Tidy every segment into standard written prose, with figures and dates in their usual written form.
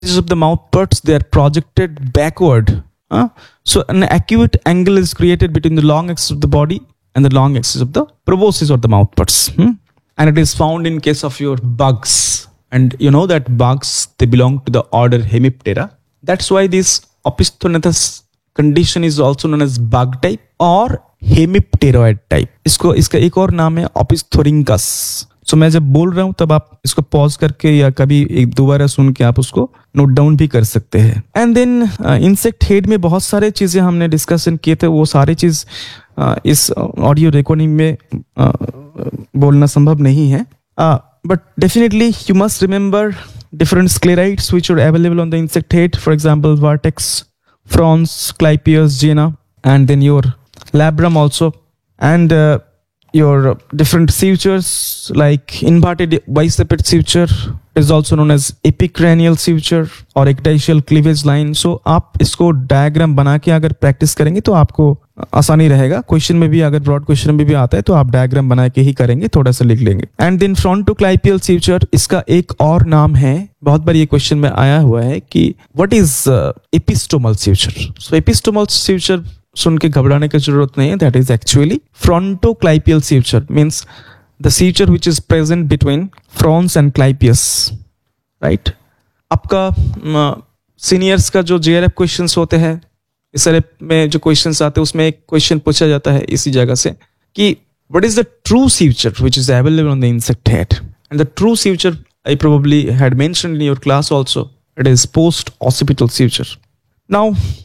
of the mouth parts, they are projected backward. So an acute angle is created between the long axis of the body and the long axis of the proboscis or the mouth parts. And it is found in case of your bugs. And you know that bugs, they belong to the order Hemiptera. That's why this opisthonathus condition is also known as bug type or हेमिप्टेरॉइड type. इसका एक और नाम है ओपिस्थोरिंकस. सो मैं जब बोल रहा हूं तब आप इसको पॉज करके या कभी एक दोबारा सुन के आप उसको नोट डाउन भी कर सकते हैं. एंड देन इंसेक्ट हेड में बहुत सारे चीजें हमने डिस्कशन किए थे. वो सारी चीज इस ऑडियो रिकॉर्डिंग में बोलना संभव नहीं है. But definitely you must remember different sclerites which are available on the insect head. For example, Vertex, Frons, Clypeus, Gena, and then your labrum also, and your different sutures like inverted biciped suture is also known as epicranial suture or ecdysial cleavage line. So आप इसको diagram बना के अगर practice करेंगे तो आपको आसानी रहेगा. क्वेश्चन में भी अगर ब्रॉड क्वेश्चन में भी आता है तो आप डायग्राम बना के ही करेंगे, थोड़ा सा लिख लेंगे. एंड देन फ्रंटोक्लाइपियल suture, इसका एक और नाम है, बहुत बार ये क्वेश्चन में आया हुआ है कि what is एपिस्टोमल suture. So एपिस्टोमल suture सुन के घबराने की जरूरत नहीं है. That is actually फ्रंटोक्लाइपियल suture, means the suture which is present between frons and clypeus, right. आपका सीनियर्स का जो JRF क्वेश्चंस होते हैं, इस तरह में जो क्वेश्चंस आते हैं उसमें एक क्वेश्चन पूछा जाता है इसी जगह से कि what is the true suture which is available on the insect head. And the true suture I probably had mentioned in your class also. It is post-occipital suture. Now,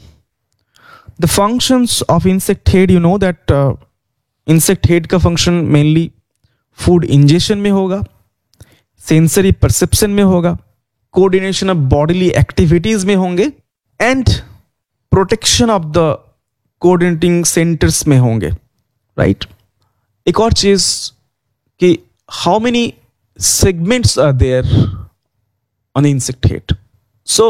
the functions of insect head, you know that insect head का function mainly food ingestion में होगा, sensory perception में होगा, coordination of bodily activities में होंगे, and protection of the coordinating centers में होंगे, right? एक और चीज कि how many segments are there on the insect head. So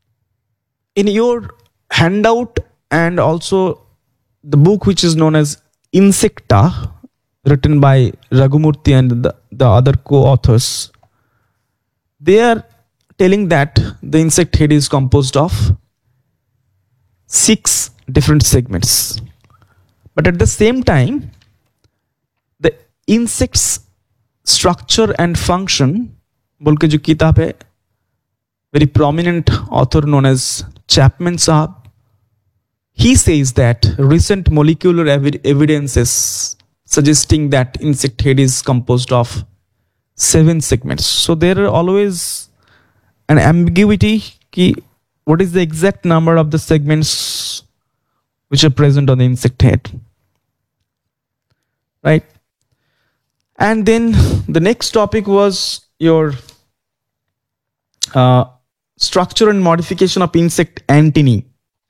in your handout and also the book which is known as Insecta, written by Raghumurthy and the other co-authors, they are telling that the insect head is composed of 6 different segments. But at the same time, the insect's structure and function, बोल के जो किताब है, very prominent author known as Chapman Sahab, he says that recent molecular evidences suggesting that insect head is composed of 7 segments. So there are always an ambiguity ki what is the exact number of the segments which are present on the insect head, right? And then the next topic was your structure and modification of insect antennae.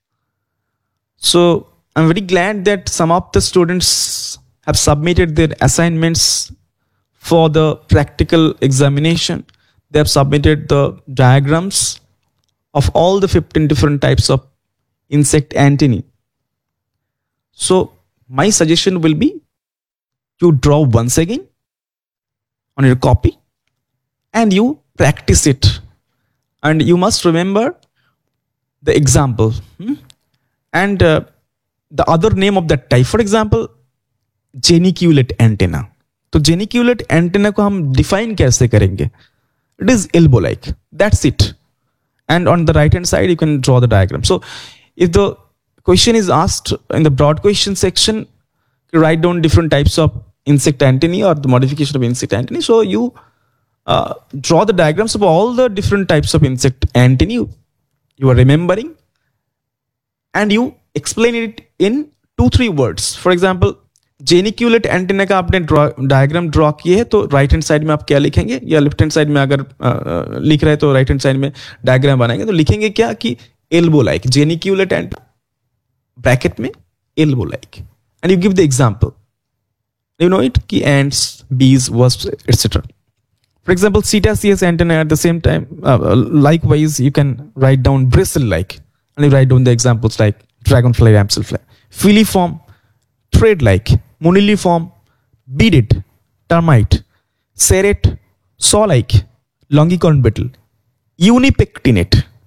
So I'm very glad that some of the students have submitted their assignments for the practical examination. They have submitted the diagrams of all the 15 different types of insect antennae. So my suggestion will be you draw once again on your copy and you practice it. And you must remember the example. And the other name of that type. For example, geniculate antenna. तो geniculate antenna को हम define कैसे करेंगे? It is elbow-like. That's it. And on the right hand side, you can draw the diagram. So if the question is asked in the broad question section, you write down different types of insect antennae or the modification of insect antennae. So you draw the diagrams of all the different types of insect antennae you are remembering, and you explain it in 2-3 words. For example, geniculate antenna का आपने diagram draw किए है तो right hand side में आप क्या लिखेंगे, या लेफ्ट हैंड साइड में अगर लिख रहे हैं तो राइट हैंड साइड में डायग्राम बनाएंगे तो लिखेंगे क्या कि एल्बो लाइक, जेनिक्यूलेट एंड ब्रैकेट में elbow like, and you give the example. You know it कि ants, bees, wasps, etc. For example, Cetaceous antenna at the same time, likewise you can write down bristle-like, and you write down the examples like dragonfly, damselfly. Filiform, thread-like, moniliform, beaded, termite, serrate, saw-like, longicorn beetle, unipectinate,